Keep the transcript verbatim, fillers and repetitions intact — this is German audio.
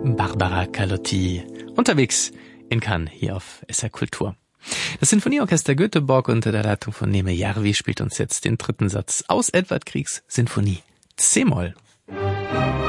Barbara Carlotti unterwegs in Cannes hier auf S R Kultur. Das Sinfonieorchester Göteborg unter der Leitung von Neeme Järvi spielt uns jetzt den dritten Satz aus Edvard Griegs Sinfonie C-Moll.